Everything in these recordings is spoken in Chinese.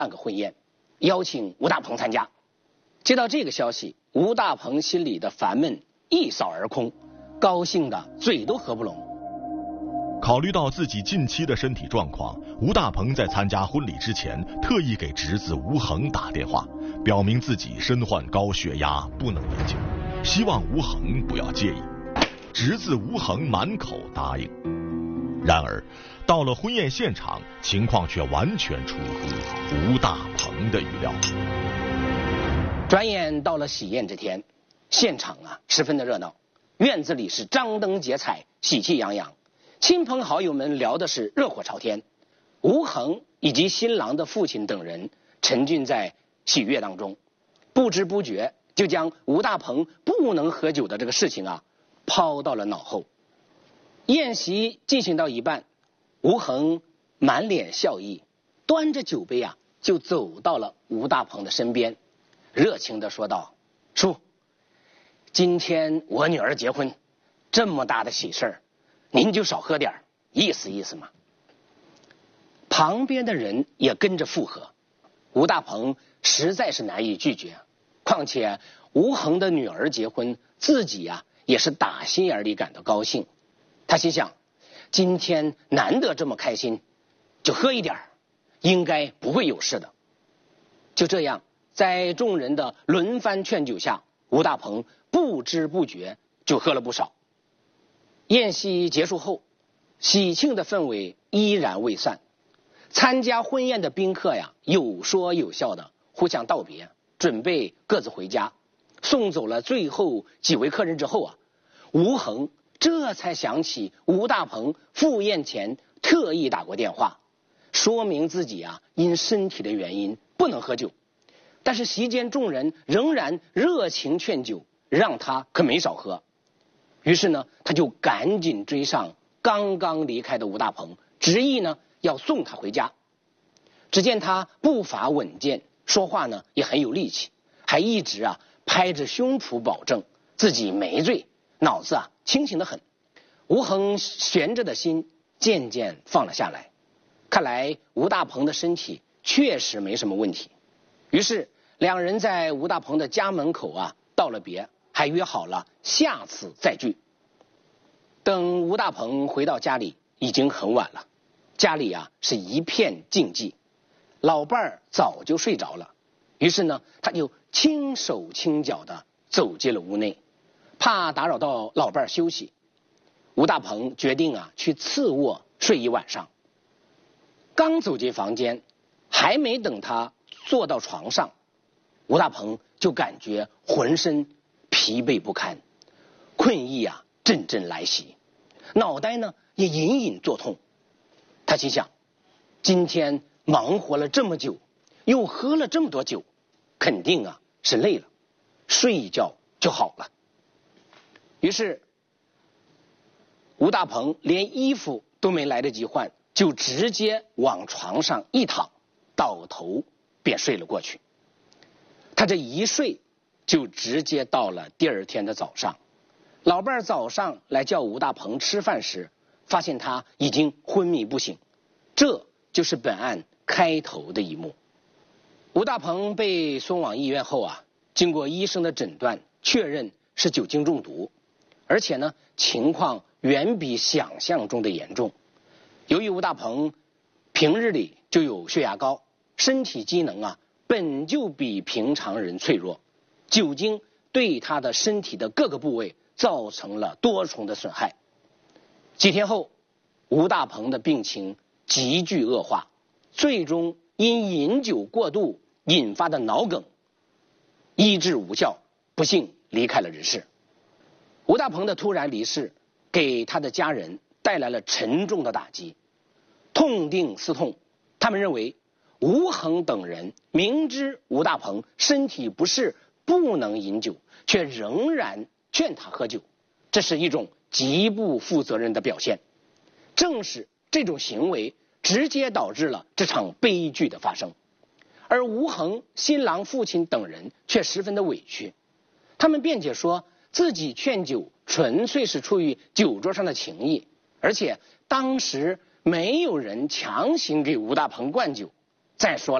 办个婚宴，邀请吴大鹏参加。接到这个消息，吴大鹏心里的烦闷一扫而空，高兴的嘴都合不拢。 考虑到自己近期的身体状况，吴大鹏在参加婚礼之前特意给侄子吴恒打电话，表明自己身患高血压，不能饮酒，希望吴恒不要介意。侄子吴恒满口答应。然而到了婚宴现场，情况却完全出乎吴大鹏的预料。 转眼到了喜宴这天，现场十分的热闹，院子里是张灯结彩，喜气洋洋，亲朋好友们聊的是热火朝天。吴恒以及新郎的父亲等人沉浸在喜悦当中，不知不觉就将吴大鹏不能喝酒的这个事情抛到了脑后。宴席进行到一半，吴恒满脸笑意，端着酒杯就走到了吴大鹏的身边，热情地说道：“叔，今天我女儿结婚，这么大的喜事儿，您就少喝点，意思意思嘛。”旁边的人也跟着附和。吴大鹏实在是难以拒绝，况且吴恒的女儿结婚，自己也是打心眼里感到高兴。他心想，今天难得这么开心，就喝一点，应该不会有事的。就这样，在众人的轮番劝酒下，吴大鹏不知不觉就喝了不少。宴席结束后，喜庆的氛围依然未散。参加婚宴的宾客有说有笑的互相道别，准备各自回家。送走了最后几位客人之后吴恒这才想起吴大鹏赴宴前特意打过电话，说明自己因身体的原因不能喝酒。但是席间众人仍然热情劝酒，让他可没少喝。于是他就赶紧追上刚刚离开的吴大鹏，执意要送他回家。只见他步伐稳健，说话也很有力气，还一直拍着胸脯保证自己没醉，脑子清醒得很。吴恒悬着的心渐渐放了下来，看来吴大鹏的身体确实没什么问题。于是两人在吴大鹏的家门口道了别，还约好了下次再聚。等吴大鹏回到家里，已经很晚了，家里是一片静寂，老伴儿早就睡着了。于是他就轻手轻脚地走进了屋内，怕打扰到老伴儿休息。吴大鹏决定去次卧睡一晚上。刚走进房间，还没等他坐到床上，吴大鹏就感觉浑身疲惫不堪，困意阵阵来袭，脑袋也隐隐作痛。他心想，今天忙活了这么久，又喝了这么多酒，肯定是累了，睡一觉就好了。于是吴大鹏连衣服都没来得及换，就直接往床上一躺，倒头便睡了过去。他这一睡就直接到了第二天的早上。老伴儿早上来叫吴大鹏吃饭时，发现他已经昏迷不醒。这就是本案开头的一幕。吴大鹏被送往医院后经过医生的诊断，确认是酒精中毒，而且情况远比想象中的严重。由于吴大鹏平日里就有血压高，身体机能本就比平常人脆弱，酒精对他的身体的各个部位造成了多重的损害。几天后，吴大鹏的病情急剧恶化，最终因饮酒过度引发的脑梗医治无效，不幸离开了人世。吴大鹏的突然离世给他的家人带来了沉重的打击，痛定思痛，他们认为吴恒等人明知吴大鹏身体不适不能饮酒，却仍然劝他喝酒，这是一种极不负责任的表现。正是这种行为直接导致了这场悲剧的发生。而吴恒、新郎父亲等人却十分的委屈，他们辩解说自己劝酒纯粹是出于酒桌上的情谊，而且当时没有人强行给吴大鹏灌酒。再说了，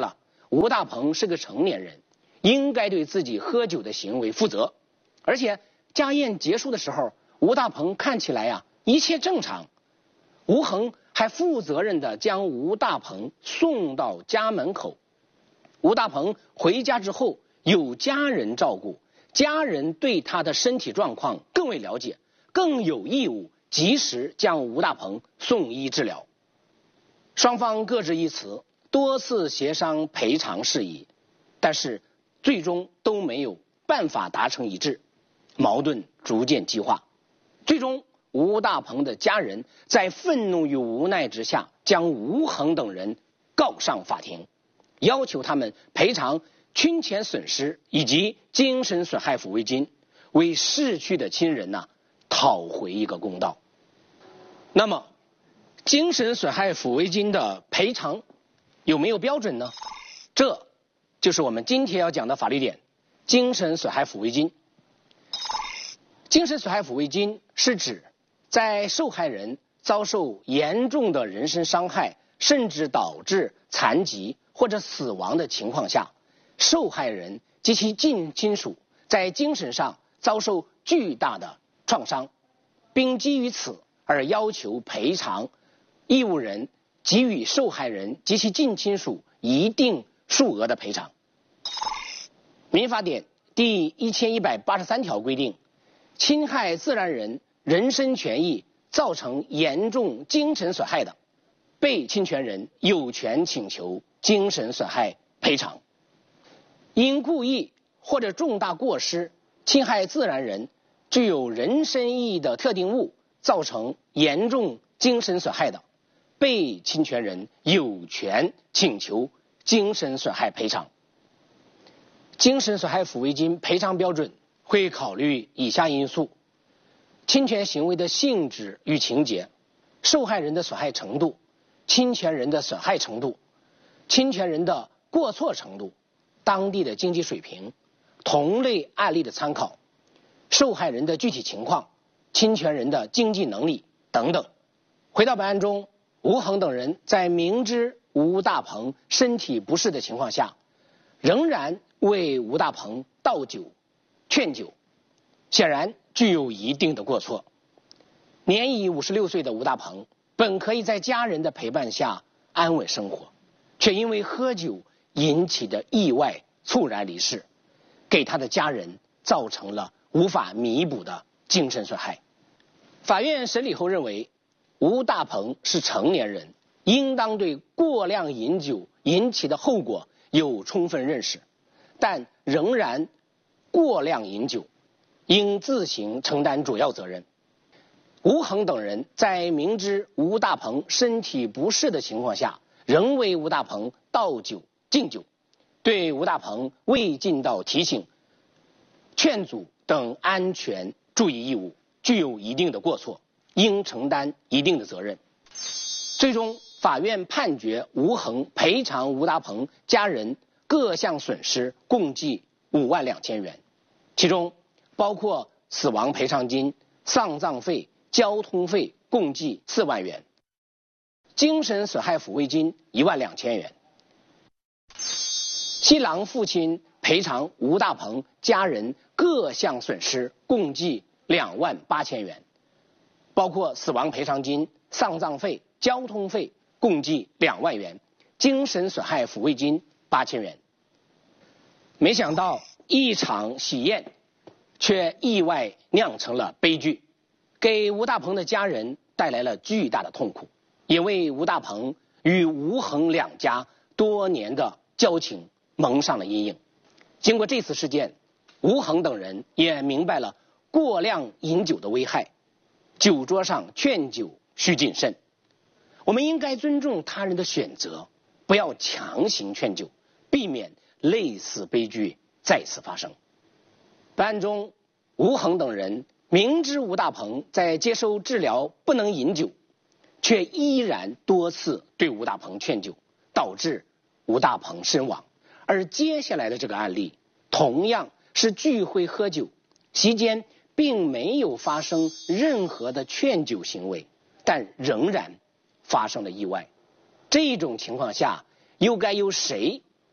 吴大鹏是个成年人，应该对自己喝酒的行为负责。而且家宴结束的时候，吴大鹏看起来一切正常。吴恒还负责任地将吴大鹏送到家门口。吴大鹏回家之后有家人照顾，家人对他的身体状况更为了解，更有义务及时将吴大鹏送医治疗。双方各执一词，多次协商赔偿事宜，但是最终都没有办法达成一致，矛盾逐渐激化。最终吴大鹏的家人在愤怒与无奈之下，将吴恒等人告上法庭，要求他们赔偿侵权损失以及精神损害抚慰金，为逝去的亲人讨回一个公道。那么精神损害抚慰金的赔偿有没有标准呢？这就是我们今天要讲的法律点：精神损害抚慰金。精神损害抚慰金是指在受害人遭受严重的人身伤害，甚至导致残疾或者死亡的情况下，受害人及其近亲属在精神上遭受巨大的创伤，并基于此而要求赔偿义务人给予受害人及其近亲属一定数额的赔偿。民法典第1183条规定，侵害自然人人身权益造成严重精神损害的，被侵权人有权请求精神损害赔偿。因故意或者重大过失侵害自然人具有人身意义的特定物，造成严重精神损害的，被侵权人有权请求精神损害赔偿。精神损害抚慰金赔偿标准会考虑以下因素：侵权行为的性质与情节，受害人的损害程度，侵权人的损害程度，侵权人的过错程度，当地的经济水平，同类案例的参考，受害人的具体情况，侵权人的经济能力等等。回到本案中，吴恒等人在明知吴大鹏身体不适的情况下，仍然为吴大鹏倒酒劝酒，显然具有一定的过错。年已56岁的吴大鹏本可以在家人的陪伴下安稳生活，却因为喝酒引起的意外猝然离世，给他的家人造成了无法弥补的精神损害。法院审理后认为，吴大鹏是成年人，应当对过量饮酒引起的后果有充分认识，但仍然过量饮酒，应自行承担主要责任。吴恒等人在明知吴大鹏身体不适的情况下，仍为吴大鹏倒酒敬酒，对吴大鹏未尽到提醒、劝阻等安全注意义务，具有一定的过错，应承担一定的责任。最终法院判决吴恒赔偿吴大鹏家人各项损失共计5万2千元，其中包括死亡赔偿金、丧葬费、交通费共计4万元，精神损害抚慰金1万2千元。新郎父亲赔偿吴大鹏家人各项损失共计2万8千元，包括死亡赔偿金、丧葬费、交通费共计2万元，精神损害抚慰金8千元。没想到一场喜宴却意外酿成了悲剧，给吴大鹏的家人带来了巨大的痛苦，也为吴大鹏与吴恒两家多年的交情蒙上了阴影。经过这次事件，吴恒等人也明白了过量饮酒的危害，酒桌上劝酒需谨慎。我们应该尊重他人的选择，不要强行劝酒，避免类似悲剧再次发生。本案中，吴恒等人明知吴大鹏在接受治疗不能饮酒，却依然多次对吴大鹏劝酒，导致吴大鹏身亡。而接下来的这个案例同样是聚会喝酒，席间并没有发生任何的劝酒行为，但仍然发生了意外。这种情况下，又该由谁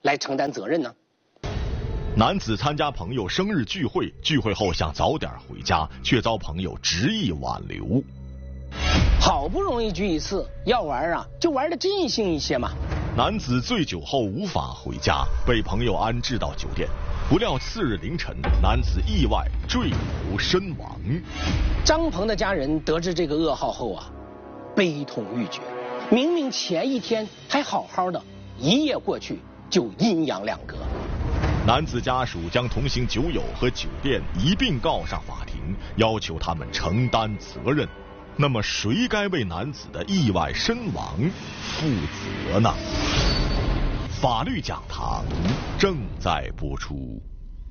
来承担责任呢？ 男子参加朋友生日聚会，聚会后想早点回家，却遭朋友执意挽留。 好不容易聚一次，要玩啊就玩得尽兴一些嘛。 男子醉酒后无法回家，被朋友安置到酒店。不料次日凌晨，男子意外坠楼身亡。 张鹏的家人得知这个噩耗后啊，悲痛欲绝。明明前一天还好好的，一夜过去就阴阳两隔。 男子家属将同行酒友和酒店一并告上法庭，要求他们承担责任。那么谁该为男子的意外身亡负责呢？法律讲堂正在播出。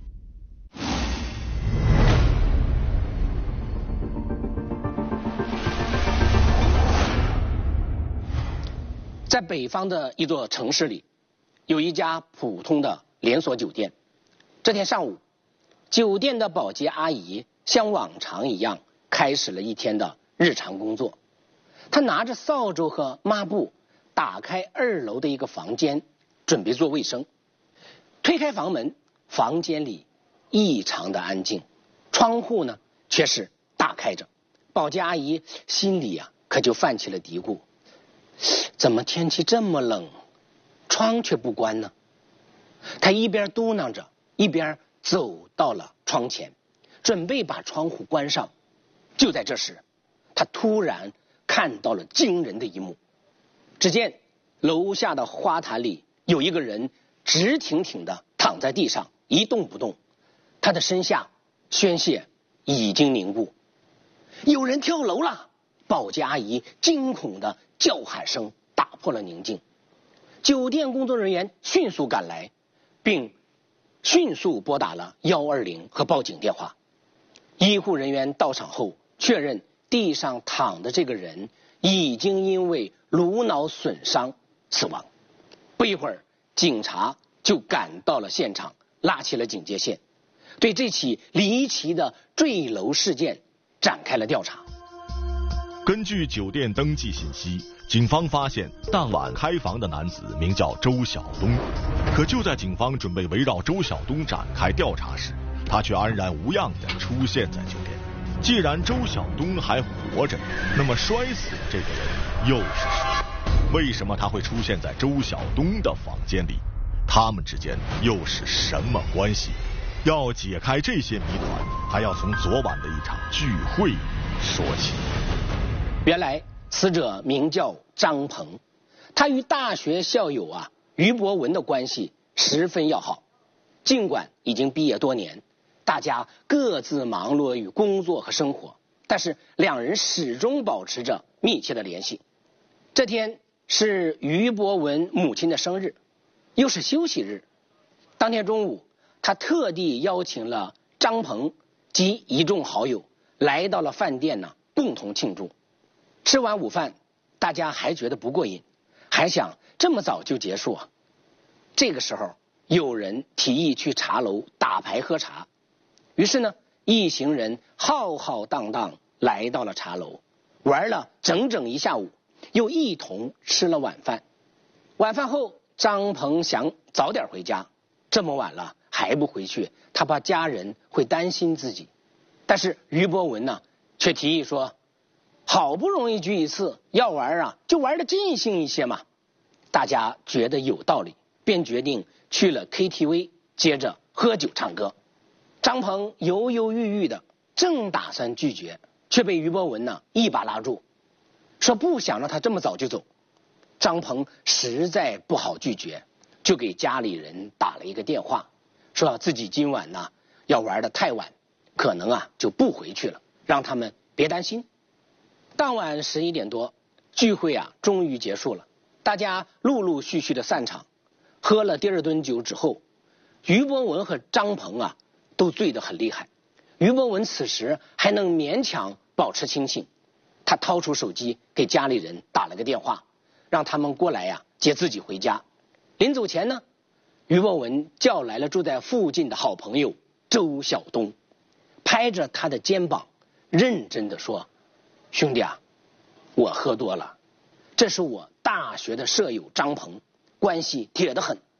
在北方的一座城市里，有一家普通的连锁酒店。这天上午，酒店的保洁阿姨像往常一样开始了一天的日常工作。她拿着扫帚和抹布打开2楼的一个房间，准备做卫生。推开房门，房间里异常的安静，窗户呢却是大开着。保洁阿姨心里啊可就泛起了嘀咕，怎么天气这么冷，窗却不关呢？她一边嘟囔着，一边走到了窗前，准备把窗户关上。就在这时，她突然看到了惊人的一幕。只见楼下的花坛里有一个人直挺挺地躺在地上一动不动，他的身下鲜血已经凝固。有人跳楼了！保洁阿姨惊恐的叫喊声打破了宁静。酒店工作人员迅速赶来，并迅速拨打了120和报警电话。医护人员到场后确认，地上躺的这个人已经因为颅脑损伤死亡。不一会儿，警察就赶到了现场，拉起了警戒线，对这起离奇的坠楼事件展开了调查。 根据酒店登记信息，警方发现当晚开房的男子名叫周晓东。可就在警方准备围绕周晓东展开调查时，他却安然无恙地出现在酒店。既然周晓东还活着，那么摔死的这个人又是谁？为什么他会出现在周晓东的房间里？他们之间又是什么关系？要解开这些谜团，还要从昨晚的一场聚会说起。 原来死者名叫张鹏，他与大学校友于博文的关系十分要好。尽管已经毕业多年，大家各自忙碌于工作和生活，但是两人始终保持着密切的联系。这天是于博文母亲的生日，又是休息日。当天中午，他特地邀请了张鹏及一众好友来到了饭店共同庆祝。吃完午饭，大家还觉得不过瘾，还想这么早就结束这个时候，有人提议去茶楼打牌喝茶。于是呢，一行人浩浩荡荡来到了茶楼，玩了整整一下午，又一同吃了晚饭。晚饭后，张鹏想早点回家，这么晚了还不回去，他怕家人会担心自己。但是于博文却提议说，好不容易聚一次，要玩就玩得尽兴一些嘛。大家觉得有道理，便决定去了 KTV， 接着喝酒唱歌。张鹏犹犹豫豫的，正打算拒绝，却被于博文一把拉住，说不想让他这么早就走。张鹏实在不好拒绝，就给家里人打了一个电话，说自己今晚要玩得太晚，可能就不回去了，让他们别担心。当晚11点多，聚会终于结束了，大家陆陆续续的散场。喝了第2顿酒之后，于博文和张鹏都醉得很厉害。于博文此时还能勉强保持清醒，他掏出手机给家里人打了个电话，让他们过来接自己回家。临走前呢，于博文叫来了住在附近的好朋友周晓东，拍着他的肩膀认真地说，兄弟我喝多了，这是我大学的舍友张鹏，关系铁得很，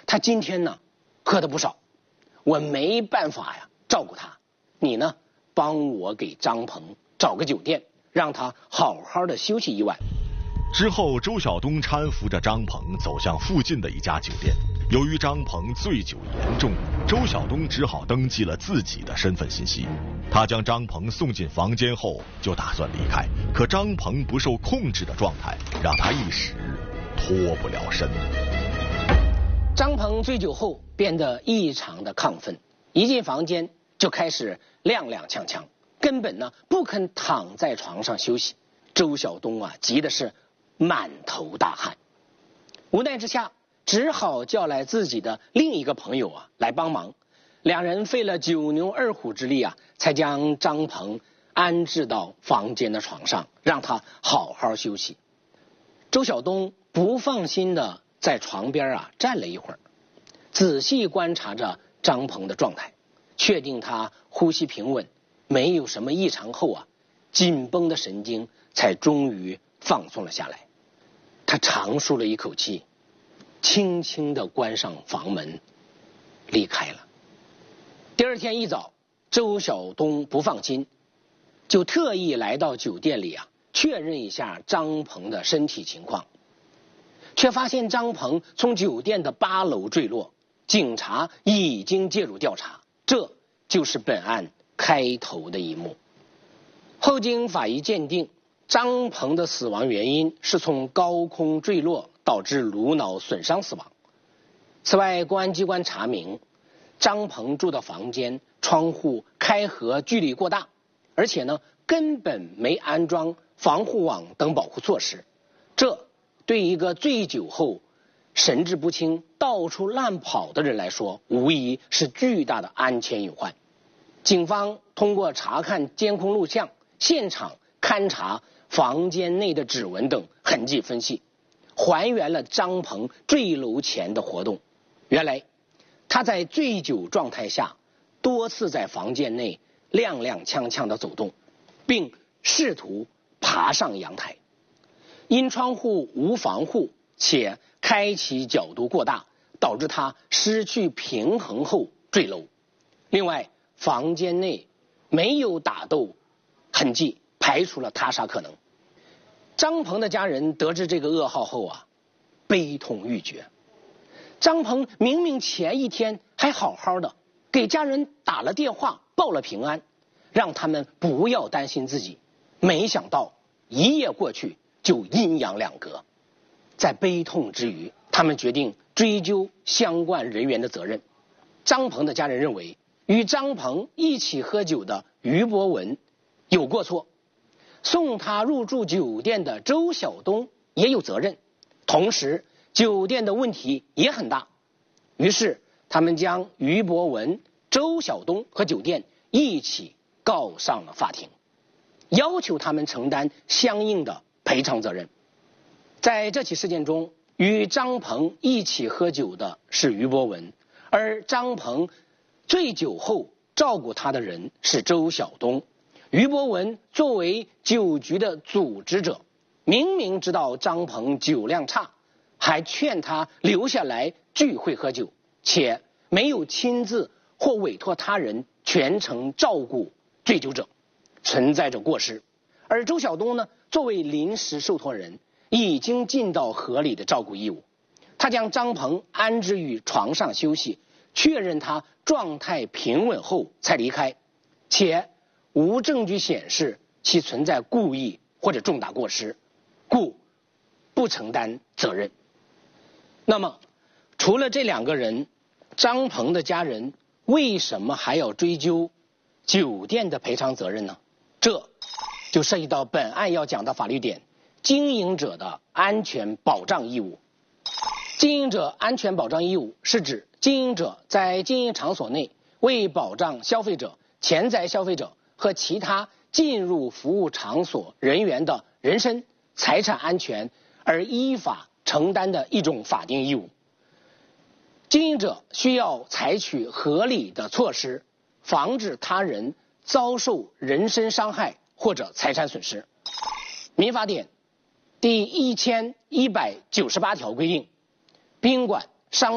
他今天呢喝的不少，我没办法呀照顾他，你呢帮我给张鹏找个酒店，让他好好的休息一晚。 之后，周晓东搀扶着张鹏走向附近的一家酒店。由于张鹏醉酒严重，周晓东只好登记了自己的身份信息。他将张鹏送进房间后，就打算离开，可张鹏不受控制的状态让他一时脱不了身。 张鹏醉酒后变得异常的亢奋，一进房间就开始踉踉跄跄，根本呢不肯躺在床上休息。周晓东啊急的是满头大汗，无奈之下只好叫来自己的另一个朋友啊来帮忙。两人费了九牛二虎之力啊，才将张鹏安置到房间的床上，让他好好休息。周晓东不放心的在床边啊站了一会儿，仔细观察着张鹏的状态，确定他呼吸平稳，没有什么异常后啊，紧绷的神经才终于放松了下来。他长舒了一口气，轻轻地关上房门，离开了。第二天一早，周晓东不放心，就特意来到酒店里啊，确认一下张鹏的身体情况，却发现张鹏从酒店的8楼坠落，警察已经介入调查，这就是本案开头的一幕。后经法医鉴定，张鹏的死亡原因是从高空坠落导致颅脑损伤死亡。此外，公安机关查明，张鹏住的房间窗户开合距离过大，而且呢根本没安装防护网等保护措施，这对一个醉酒后神志不清到处乱跑的人来说，无疑是巨大的安全隐患。警方通过查看监控录像、现场勘查房间内的指纹等痕迹分析，还原了张鹏坠楼前的活动。原来他在醉酒状态下多次在房间内踉踉跄跄地走动，并试图爬上阳台，因窗户无防护且开启角度过大，导致他失去平衡后坠楼。另外，房间内没有打斗痕迹，排除了他杀可能。张鹏的家人得知这个噩耗后啊，悲痛欲绝。张鹏明明前一天还好好的，给家人打了电话报了平安，让他们不要担心自己，没想到一夜过去就阴阳两隔。在悲痛之余，他们决定追究相关人员的责任。张鹏的家人认为，与张鹏一起喝酒的于博文有过错，送他入住酒店的周晓东也有责任，同时酒店的问题也很大。于是他们将于博文、周晓东和酒店一起告上了法庭，要求他们承担相应的赔偿责任。在这起事件中，与张鹏一起喝酒的是于博文，而张鹏醉酒后照顾他的人是周晓东。于博文作为酒局的组织者，明明知道张鹏酒量差，还劝他留下来聚会喝酒，且没有亲自或委托他人全程照顾醉酒者，存在着过失。而周晓东呢，作为临时受托人，已经尽到合理的照顾义务。他将张鹏安置于床上休息，确认他状态平稳后才离开，且无证据显示其存在故意或者重大过失，故不承担责任。那么除了这两个人，张鹏的家人为什么还要追究酒店的赔偿责任呢？这就涉及到本案要讲的法律点，经营者的安全保障义务。经营者安全保障义务是指经营者在经营场所内为保障消费者、潜在消费者和其他进入服务场所人员的人身、财产安全而依法承担的一种法定义务。经营者需要采取合理的措施，防止他人遭受人身伤害或者财产损失。民法典第1198条规定，宾馆、商场、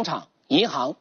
银行